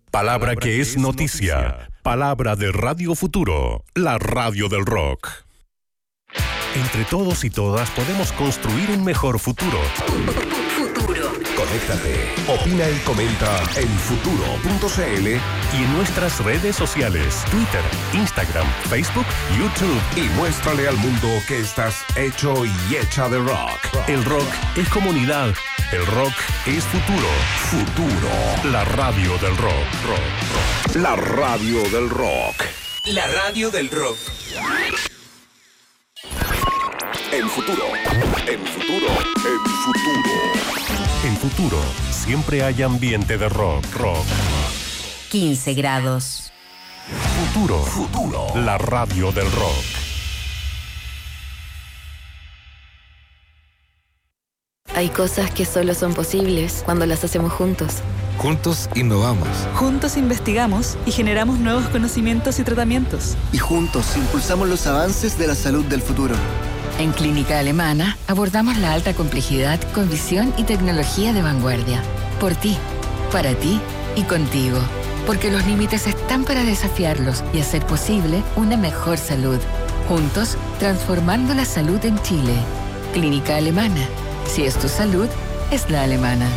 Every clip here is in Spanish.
Palabra que es noticia. Palabra de Radio Futuro, la radio del rock. Entre todos y todas podemos construir un mejor futuro. Futuro. Conéctate, opina y comenta en futuro.cl y en nuestras redes sociales, Twitter, Instagram, Facebook, YouTube. Y muéstrale al mundo que estás hecho y hecha de rock. El rock es comunidad. El rock es futuro. Futuro. La radio del rock. La radio del rock. La radio del rock. En futuro. En futuro. En futuro. En futuro, siempre hay ambiente de rock. 15 grados. Futuro. La radio del rock. Hay cosas que solo son posibles cuando las hacemos juntos. Juntos innovamos. Juntos investigamos y generamos nuevos conocimientos y tratamientos. Y juntos impulsamos los avances de la salud del futuro. En Clínica Alemana abordamos la alta complejidad con visión y tecnología de vanguardia. Por ti, para ti y contigo. Porque los límites están para desafiarlos y hacer posible una mejor salud. Juntos, transformando la salud en Chile. Clínica Alemana. Si es tu salud, es la alemana.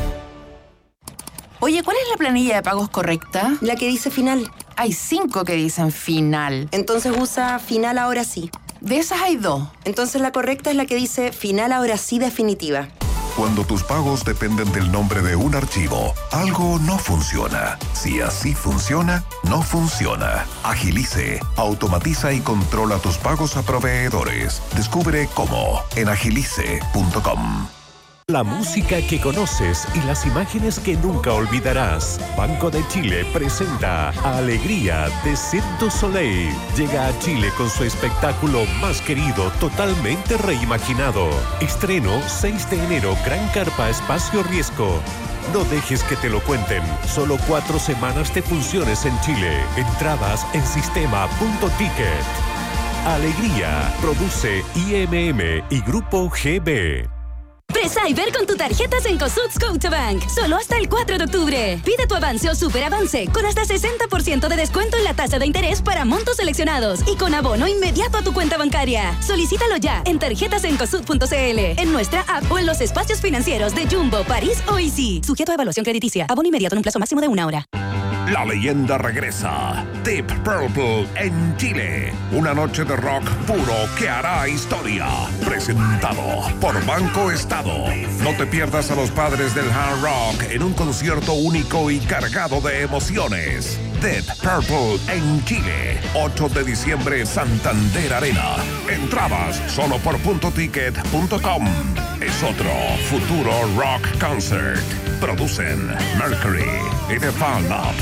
Oye, ¿cuál es la planilla de pagos correcta? La que dice final. Hay 5 que dicen final. Entonces usa final ahora sí. De esas hay 2. Entonces la correcta es la que dice final ahora sí definitiva. Cuando tus pagos dependen del nombre de un archivo, algo no funciona. Si así funciona, no funciona. Agilice, automatiza y controla tus pagos a proveedores. Descubre cómo en agilice.com. La música que conoces y las imágenes que nunca olvidarás. Banco de Chile presenta Alegría de Cirque du Soleil. Llega a Chile con su espectáculo más querido, totalmente reimaginado. Estreno 6 de enero, Gran Carpa Espacio Riesgo. No dejes que te lo cuenten. Solo 4 semanas de funciones en Chile. Entradas en sistema.ticket. Alegría. Produce IMM y Grupo GB. Pre-Cyber con tu tarjeta Cencosud Scotiabank. Solo hasta el 4 de octubre. Pide tu avance o superavance con hasta 60% de descuento en la tasa de interés para montos seleccionados y con abono inmediato a tu cuenta bancaria. Solicítalo ya en tarjetasencosud.cl, en nuestra app o en los espacios financieros de Jumbo, París o Easy. Sujeto a evaluación crediticia. Abono inmediato en un plazo máximo de 1 hora. La leyenda regresa. Deep Purple en Chile. Una noche de rock puro que hará historia. Presentado por Banco Estado. No te pierdas a los padres del hard rock en un concierto único y cargado de emociones. Deep Purple en Chile. 8 de diciembre, Santander Arena. Entradas solo por .ticket.com. Es otro futuro rock concert. Producen Mercury y The Fan Up.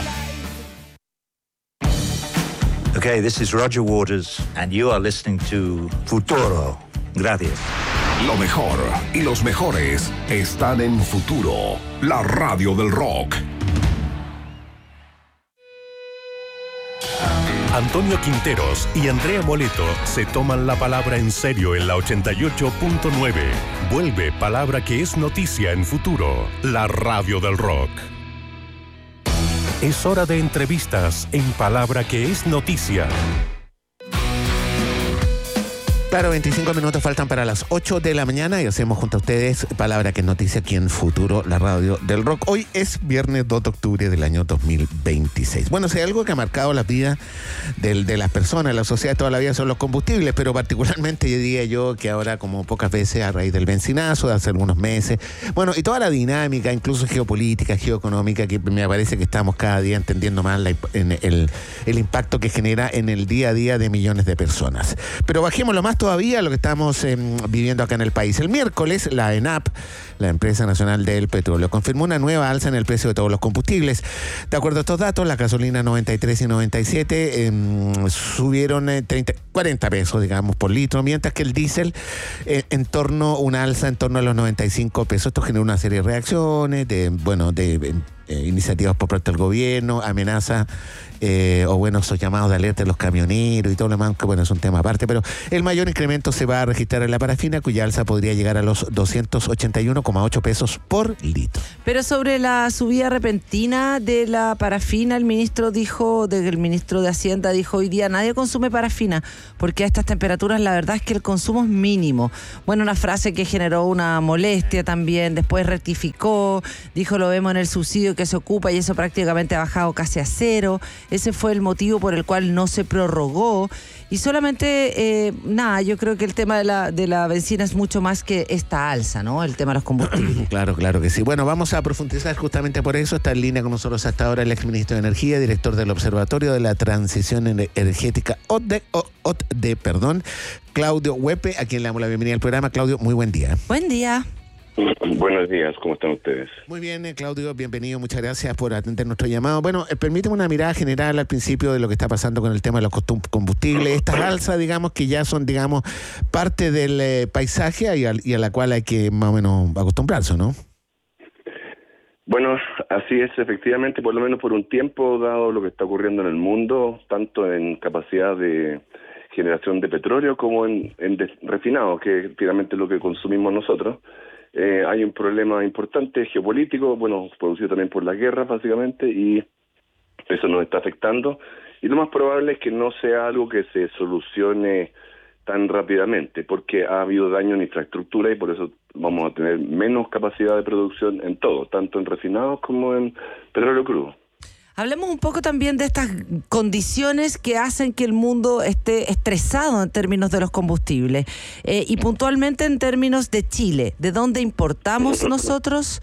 Okay, this is Roger Waters, and you are listening to Futuro. Gracias. Lo mejor y los mejores están en Futuro, la radio del rock. Antonio Quinteros y Andrea Moleto se toman la palabra en serio en la 88.9. Vuelve Palabra que es noticia en Futuro, la radio del rock. Es hora de entrevistas en Palabra que es noticia. Claro, 25 minutos faltan para las 8 de la mañana y hacemos junto a ustedes Palabra que es noticia aquí en Futuro, la radio del rock. Hoy es viernes 2 de octubre del año 2026. Bueno, si hay algo que ha marcado la vida de las personas, la sociedad toda la vida son los combustibles, pero particularmente diría yo que ahora como pocas veces a raíz del benzinazo de hace algunos meses, bueno, y toda la dinámica, incluso geopolítica, geoeconómica, que me parece que estamos cada día entendiendo más el impacto que genera en el día a día de millones de personas. Pero bajémoslo más todavía lo que estamos viviendo acá en el país. El miércoles, la ENAP, la Empresa Nacional del Petróleo, confirmó una nueva alza en el precio de todos los combustibles. De acuerdo a estos datos, la gasolina 93 y 97 subieron 40 pesos, digamos, por litro, mientras que el diésel una alza en torno a los 95 pesos. Esto generó una serie de reacciones, de iniciativas por parte del gobierno, amenazas esos llamados de alerta de los camioneros y todo lo demás, que bueno, es un tema aparte, pero el mayor incremento se va a registrar en la parafina, cuya alza podría llegar a los 281,8 pesos por litro. Pero sobre la subida repentina de la parafina, el ministro de Hacienda dijo hoy día: nadie consume parafina, porque a estas temperaturas la verdad es que el consumo es mínimo. Bueno, una frase que generó una molestia también, después rectificó, dijo: lo vemos en el subsidio que se ocupa y eso prácticamente ha bajado casi a cero. Ese fue el motivo por el cual no se prorrogó. Y solamente, yo creo que el tema de la benzina es mucho más que esta alza, ¿no? El tema de los combustibles. Claro que sí. Bueno, vamos a profundizar justamente por eso. Está en línea con nosotros hasta ahora el exministro de Energía, director del Observatorio de la Transición Energética, OTD, Claudio Huepe, a quien le damos la bienvenida al programa. Claudio, muy buen día. Buen día. Buenos días, ¿cómo están ustedes? Muy bien, Claudio, bienvenido, muchas gracias por atender nuestro llamado. Bueno, permíteme una mirada general al principio de lo que está pasando con el tema de los combustibles, estas alzas, digamos, que ya son, digamos, parte del paisaje y a la cual hay que más o menos acostumbrarse, ¿no? Bueno, así es, efectivamente, por lo menos por un tiempo, dado lo que está ocurriendo en el mundo, tanto en capacidad de generación de petróleo como en refinado, que finalmente es lo que consumimos nosotros. Hay un problema importante geopolítico, producido también por las guerras básicamente, y eso nos está afectando, y lo más probable es que no sea algo que se solucione tan rápidamente, porque ha habido daño en infraestructura y por eso vamos a tener menos capacidad de producción en todo, tanto en refinados como en petróleo crudo. Hablemos un poco también de estas condiciones que hacen que el mundo esté estresado en términos de los combustibles y puntualmente en términos de Chile. ¿De dónde importamos nosotros?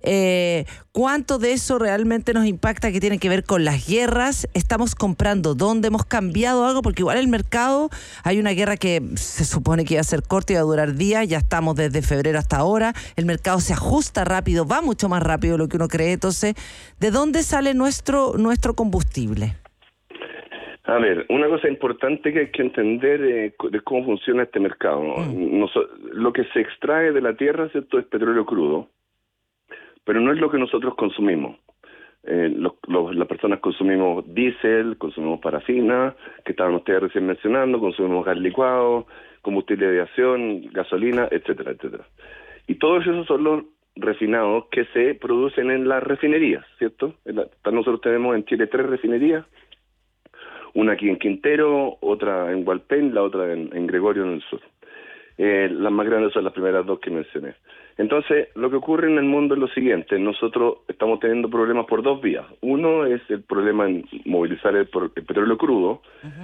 ¿Cuánto de eso realmente nos impacta que tiene que ver con las guerras? ¿Estamos comprando dónde? ¿Hemos cambiado algo? Porque igual el mercado, hay una guerra que se supone que iba a ser corta y va a durar días, ya estamos desde febrero hasta ahora, el mercado se ajusta rápido, va mucho más rápido de lo que uno cree. Entonces, ¿de dónde sale nuestro combustible? A ver, una cosa importante que hay que entender de cómo funciona este mercado, ¿no? Lo que se extrae de la tierra, ¿cierto?, es petróleo crudo, pero no es lo que nosotros consumimos. Las personas consumimos diésel, consumimos parafina, que estaban ustedes recién mencionando, consumimos gas licuado, combustible de aviación, gasolina, etcétera, etcétera. Y todos esos son los refinados que se producen en las refinerías, ¿cierto? Nosotros tenemos en Chile 3 refinerías, una aquí en Quintero, otra en Hualpén, la otra en Gregorio, en el sur. Las más grandes son las primeras 2 que mencioné. Entonces, lo que ocurre en el mundo es lo siguiente: nosotros estamos teniendo problemas por 2 vías. Uno es el problema en movilizar el petróleo crudo,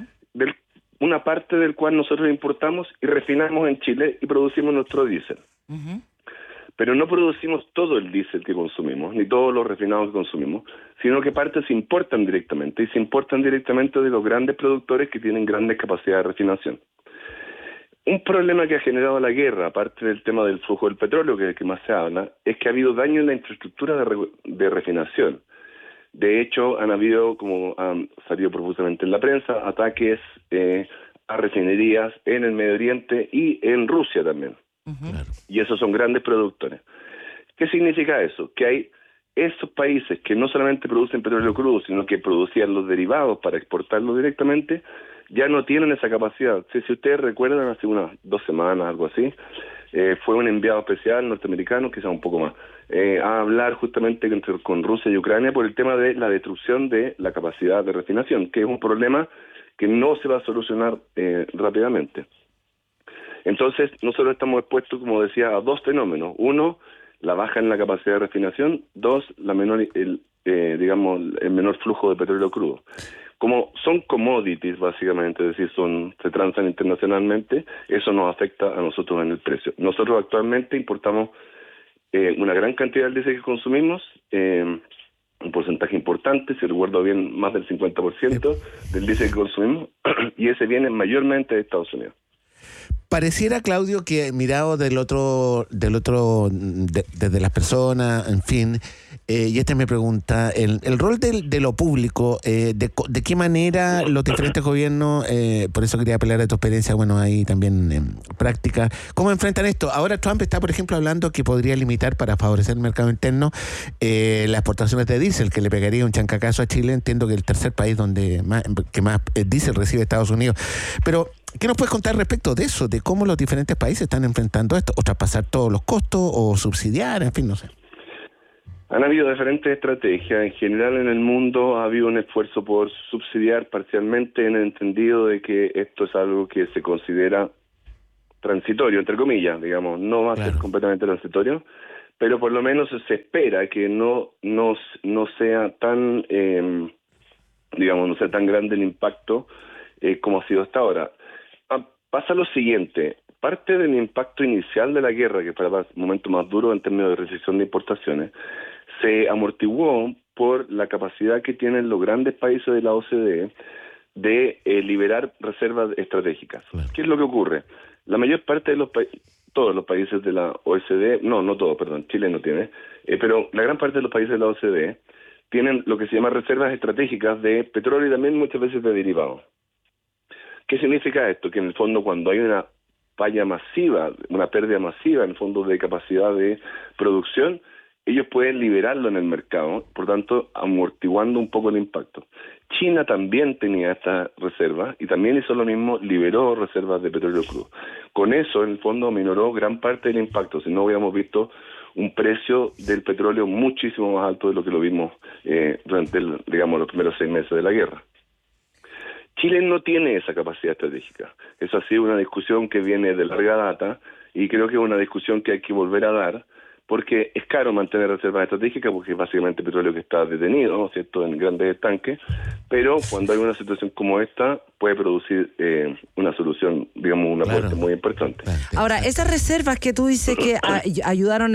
una parte del cual nosotros importamos y refinamos en Chile y producimos nuestro diésel. Pero no producimos todo el diésel que consumimos, ni todos los refinados que consumimos, sino que partes se importan directamente, y se importan directamente de los grandes productores que tienen grandes capacidades de refinación. Un problema que ha generado la guerra, aparte del tema del flujo del petróleo, que es el que más se habla, es que ha habido daño en la infraestructura de refinación. De hecho, han habido, como han salido profusamente en la prensa, ataques a refinerías en el Medio Oriente y en Rusia también. Y esos son grandes productores. ¿Qué significa eso? Que hay esos países que no solamente producen petróleo crudo, sino que producían los derivados para exportarlo directamente, ya no tienen esa capacidad. Si ustedes recuerdan, hace unas 2 semanas, algo así, fue un enviado especial norteamericano, quizás un poco más, a hablar justamente con Rusia y Ucrania por el tema de la destrucción de la capacidad de refinación, que es un problema que no se va a solucionar rápidamente. Entonces, nosotros estamos expuestos, como decía, a 2 fenómenos. Uno, la baja en la capacidad de refinación. 2, el menor flujo de petróleo crudo. Como son commodities, básicamente, es decir, se transan internacionalmente, eso nos afecta a nosotros en el precio. Nosotros actualmente importamos una gran cantidad del diésel que consumimos, un porcentaje importante, si recuerdo bien, más del 50% del diésel que consumimos, y ese viene mayormente de Estados Unidos. Pareciera, Claudio, que mirado desde las personas, en fin, y esta es mi pregunta, el rol de lo público, de qué manera los diferentes gobiernos, por eso quería apelar a tu experiencia, bueno, ahí también en práctica, ¿cómo enfrentan esto? Ahora Trump está, por ejemplo, hablando que podría limitar para favorecer el mercado interno las exportaciones de diésel, que le pegaría un chancacazo a Chile. Entiendo que el tercer país que más diésel recibe Estados Unidos. Pero, ¿qué nos puedes contar respecto de eso? De cómo los diferentes países están enfrentando esto, o traspasar todos los costos, o subsidiar, en fin, no sé. Han habido diferentes estrategias. En general en el mundo ha habido un esfuerzo por subsidiar parcialmente, en el entendido de que esto es algo que se considera transitorio, entre comillas, digamos, no va a ser completamente transitorio, pero por lo menos se espera que no sea tan, digamos, no sea tan grande el impacto como ha sido hasta ahora. Pasa lo siguiente, parte del impacto inicial de la guerra, que fue el momento más duro en términos de recesión de importaciones, se amortiguó por la capacidad que tienen los grandes países de la OCDE de liberar reservas estratégicas. ¿Qué es lo que ocurre? La mayor parte de todos los países de la OCDE, no todos, perdón, Chile no tiene, pero la gran parte de los países de la OCDE tienen lo que se llama reservas estratégicas de petróleo y también muchas veces de derivados. ¿Qué significa esto? Que en el fondo cuando hay una falla masiva, una pérdida masiva en el fondo de capacidad de producción, ellos pueden liberarlo en el mercado, por tanto amortiguando un poco el impacto. China también tenía estas reservas y también hizo lo mismo, liberó reservas de petróleo crudo. Con eso, en el fondo, minoró gran parte del impacto, si no hubiéramos visto un precio del petróleo muchísimo más alto de lo que lo vimos durante los primeros 6 meses de la guerra. Chile no tiene esa capacidad estratégica. Eso ha sido una discusión que viene de larga data y creo que es una discusión que hay que volver a dar, porque es caro mantener reservas estratégicas, porque es básicamente petróleo que está detenido, ¿no es cierto?, en grandes estanques, pero cuando hay una situación como esta, puede producir una solución, digamos, un aporte muy importante. Ahora, esas reservas que tú dices que ayudaron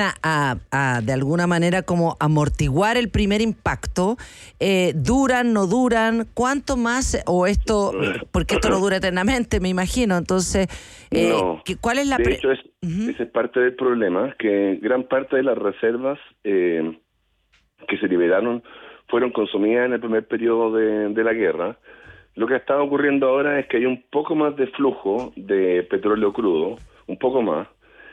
a de alguna manera como amortiguar el primer impacto, ¿duran, no duran? ¿Cuánto más? O esto, porque esto no dura eternamente, me imagino, entonces, no. ¿cuál es la... De hecho, ese es parte del problema, que gran parte de las reservas que se liberaron fueron consumidas en el primer periodo de la guerra. Lo que está ocurriendo ahora es que hay un poco más de flujo de petróleo crudo, un poco más,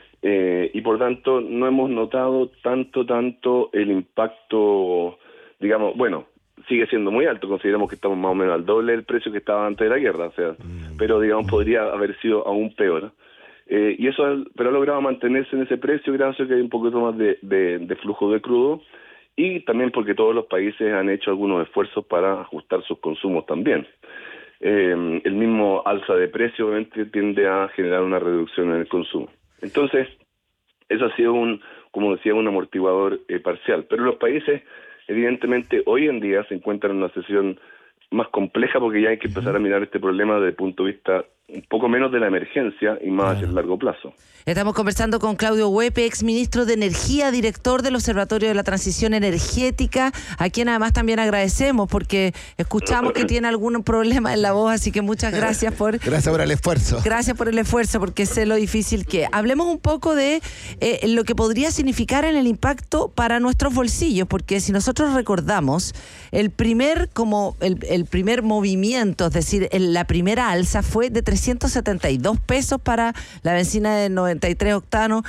y por tanto no hemos notado tanto el impacto, digamos, bueno, sigue siendo muy alto, consideramos que estamos más o menos al doble del precio que estaba antes de la guerra, o sea, pero digamos podría haber sido aún peor. Y eso, pero ha logrado mantenerse en ese precio gracias a que hay un poquito más de flujo de crudo, y también porque todos los países han hecho algunos esfuerzos para ajustar sus consumos también. El mismo alza de precio obviamente tiende a generar una reducción en el consumo. Entonces, eso ha sido como decía, un amortiguador parcial. Pero los países, evidentemente, hoy en día se encuentran en una situación más compleja, porque ya hay que empezar a mirar este problema desde el punto de vista un poco menos de la emergencia y más hacia el largo plazo. Estamos conversando con Claudio Huepe, exministro de Energía, director del Observatorio de la Transición Energética, a quien además también agradecemos porque escuchamos que tiene algún problema en la voz, así que muchas gracias por... Gracias por el esfuerzo. Gracias por el esfuerzo, porque sé lo difícil que es. Hablemos un poco de lo que podría significar en el impacto para nuestros bolsillos, porque si nosotros recordamos, el primer movimiento, es decir, la primera alza fue de 372 pesos para la benzina de 93 octanos,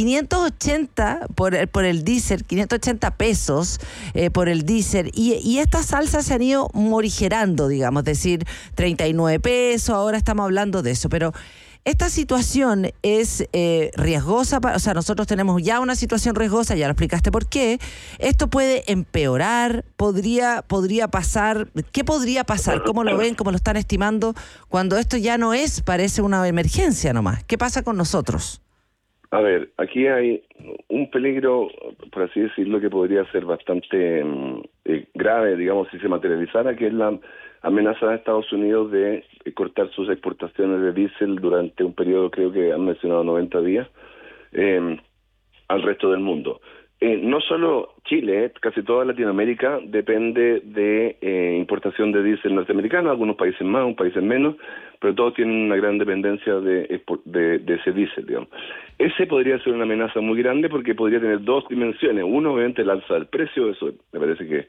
580 por el diésel, 580 pesos por el diésel, y estas alzas se han ido morigerando, digamos, es decir, 39 pesos, ahora estamos hablando de eso, pero esta situación es riesgosa, o sea, nosotros tenemos ya una situación riesgosa, ya lo explicaste por qué. Esto puede empeorar, podría pasar. ¿Qué podría pasar? ¿Cómo lo ven? ¿Cómo lo están estimando? Cuando esto ya no parece una emergencia nomás. ¿Qué pasa con nosotros? A ver, aquí hay un peligro, por así decirlo, que podría ser bastante grave, digamos, si se materializara, que es la amenaza de Estados Unidos de cortar sus exportaciones de diésel durante un periodo, creo que han mencionado 90 días, al resto del mundo. No solo Chile, casi toda Latinoamérica depende de importación de diésel norteamericano, algunos países más, un países menos, pero todos tienen una gran dependencia de ese diésel, digamos. Ese podría ser una amenaza muy grande porque podría tener dos dimensiones. Uno, obviamente, el alza del precio, eso me parece que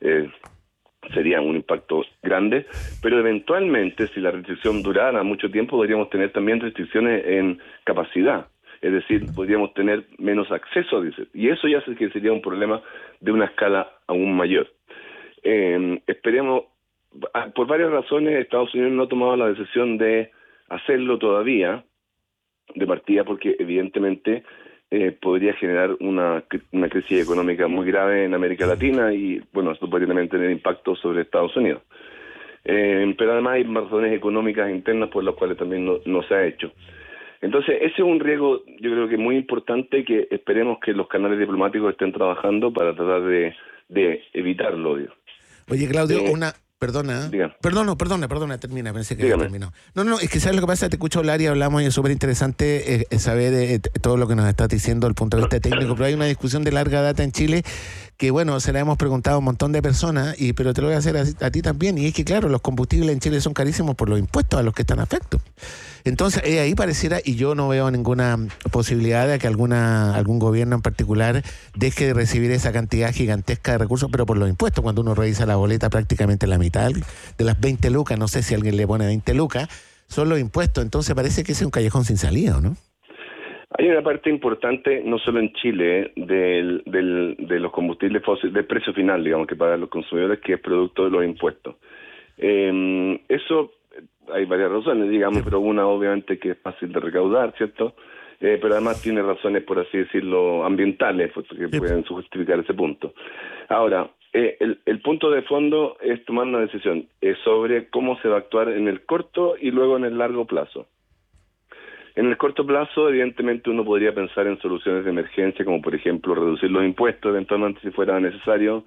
sería un impacto grande, pero eventualmente, si la restricción durara mucho tiempo, podríamos tener también restricciones en capacidad. Es decir, podríamos tener menos acceso a diésel. Y eso ya que sería un problema de una escala aún mayor. Esperemos, por varias razones, Estados Unidos no ha tomado la decisión de hacerlo todavía, de partida, porque evidentemente podría generar una crisis económica muy grave en América Latina y, bueno, esto podría también tener impacto sobre Estados Unidos. Pero además hay razones económicas internas por las cuales también no se ha hecho. Entonces, ese es un riesgo, yo creo que muy importante, que esperemos que los canales diplomáticos estén trabajando para tratar de evitarlo. Digo. Oye, Claudio, Perdona, termina, pensé que había terminado. No, es que ¿sabes lo que pasa? Te escucho hablar y hablamos y es súper interesante saber todo lo que nos estás diciendo desde el punto de vista técnico, pero hay una discusión de larga data en Chile que, bueno, se la hemos preguntado a un montón de personas, pero te lo voy a hacer a ti también, y es que, claro, los combustibles en Chile son carísimos por los impuestos a los que están afectos. Entonces, ahí pareciera, y yo no veo ninguna posibilidad de que algún gobierno en particular deje de recibir esa cantidad gigantesca de recursos, pero por los impuestos. Cuando uno revisa la boleta, prácticamente la mitad de las 20 lucas, no sé si alguien le pone 20 lucas, son los impuestos. Entonces parece que ese es un callejón sin salida, ¿no? Hay una parte importante, no solo en Chile, de los combustibles fósiles, del precio final, digamos, que pagan los consumidores, que es producto de los impuestos. Eso hay varias razones, digamos, pero una obviamente que es fácil de recaudar, ¿cierto? Pero además tiene razones, por así decirlo, ambientales, que pueden justificar ese punto. Ahora, el punto de fondo es tomar una decisión sobre cómo se va a actuar en el corto y luego en el largo plazo. En el corto plazo, evidentemente, uno podría pensar en soluciones de emergencia, como por ejemplo reducir los impuestos eventualmente si fuera necesario,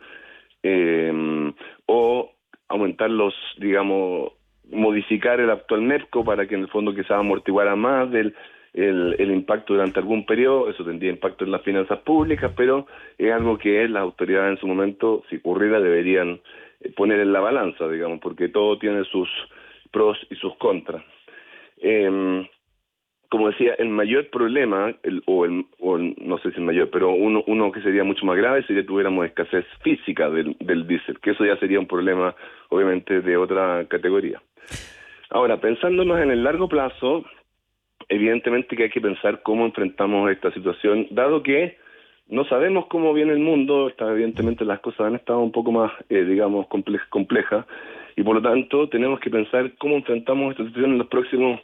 o aumentar modificar el actual MEPCO para que en el fondo quizás amortiguara más el impacto durante algún periodo. Eso tendría impacto en las finanzas públicas, pero es algo que las autoridades en su momento, si ocurriera, deberían poner en la balanza, digamos, porque todo tiene sus pros y sus contras. Como decía, el mayor problema, no sé si el mayor, pero uno que sería mucho más grave sería que tuviéramos escasez física del diésel, que eso ya sería un problema, obviamente, de otra categoría. Ahora, pensando más en el largo plazo, evidentemente que hay que pensar cómo enfrentamos esta situación, dado que no sabemos cómo viene el mundo. Evidentemente las cosas han estado un poco más, complejas, y por lo tanto tenemos que pensar cómo enfrentamos esta situación en los próximos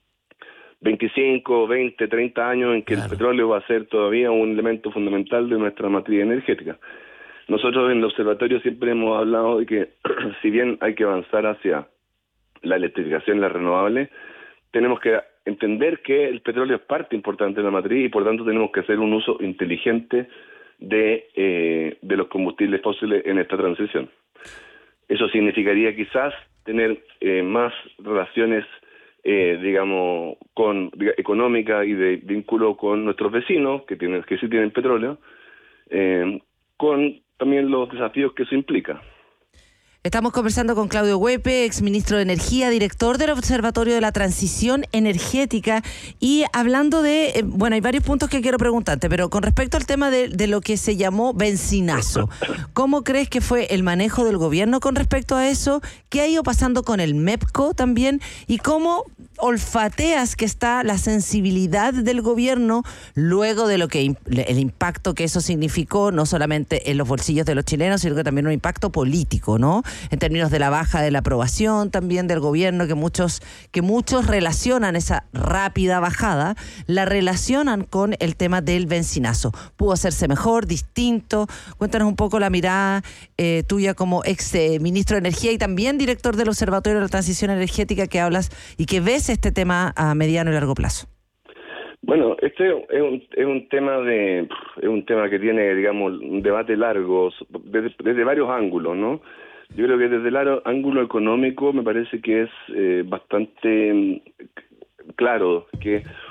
25, 20, 30 años en que el petróleo va a ser todavía un elemento fundamental de nuestra matriz energética. Nosotros en el observatorio siempre hemos hablado de que si bien hay que avanzar hacia la electrificación y las renovables, tenemos que entender que el petróleo es parte importante de la matriz y por tanto tenemos que hacer un uso inteligente de los combustibles fósiles en esta transición. Eso significaría quizás tener más relaciones económica y de vínculo con nuestros vecinos que sí tienen petróleo, con también los desafíos que eso implica. Estamos conversando con Claudio Huepe, exministro de Energía, director del Observatorio de la Transición Energética, y hablando de, hay varios puntos que quiero preguntarte, pero con respecto al tema de lo que se llamó benzinazo, ¿cómo crees que fue el manejo del gobierno con respecto a eso? ¿Qué ha ido pasando con el MEPCO también? ¿Y cómo olfateas que está la sensibilidad del gobierno luego de lo que el impacto que eso significó, no solamente en los bolsillos de los chilenos, sino que también un impacto político, ¿no? En términos de la baja de la aprobación también del gobierno, que muchos relacionan esa rápida bajada, la relacionan con el tema del benzinazo. ¿Pudo hacerse mejor, distinto? Cuéntanos un poco la mirada tuya como ex ministro de Energía y también director del Observatorio de la Transición Energética, que hablas y que ves este tema a mediano y largo plazo. Bueno, este es un tema que tiene, un debate largo desde varios ángulos, ¿no? Yo creo que desde el ángulo económico me parece que es bastante claro que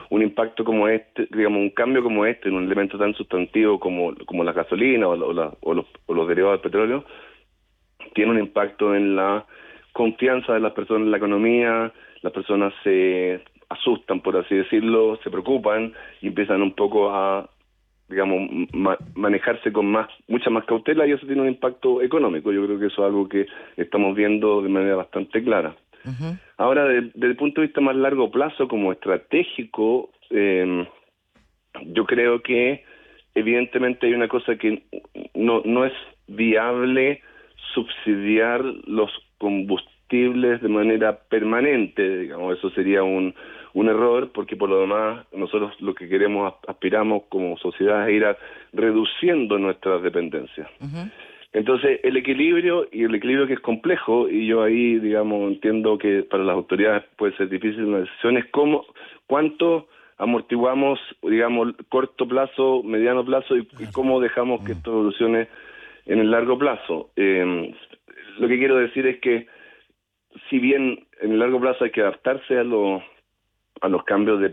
un impacto como este, digamos, un cambio como este en un elemento tan sustantivo como la gasolina o los derivados del petróleo, tiene un impacto en la confianza de las personas en la economía. Las personas se asustan, por así decirlo, se preocupan y empiezan un poco a, digamos, manejarse con mucha más cautela, y eso tiene un impacto económico. Yo creo que eso es algo que estamos viendo de manera bastante clara. Uh-huh. Ahora, desde el punto de vista más largo plazo, como estratégico, yo creo que evidentemente hay una cosa que no es viable subsidiar los combustibles de manera permanente, digamos. Eso sería un error, porque por lo demás nosotros lo que aspiramos como sociedad es ir reduciendo nuestras dependencias. Uh-huh. Entonces el equilibrio que es complejo, y yo ahí, digamos, entiendo que para las autoridades puede ser difícil una decisión, es cuánto amortiguamos, digamos, corto plazo, mediano plazo, y cómo dejamos que esto evolucione en el largo plazo. Lo que quiero decir es que si bien en el largo plazo hay que adaptarse a los cambios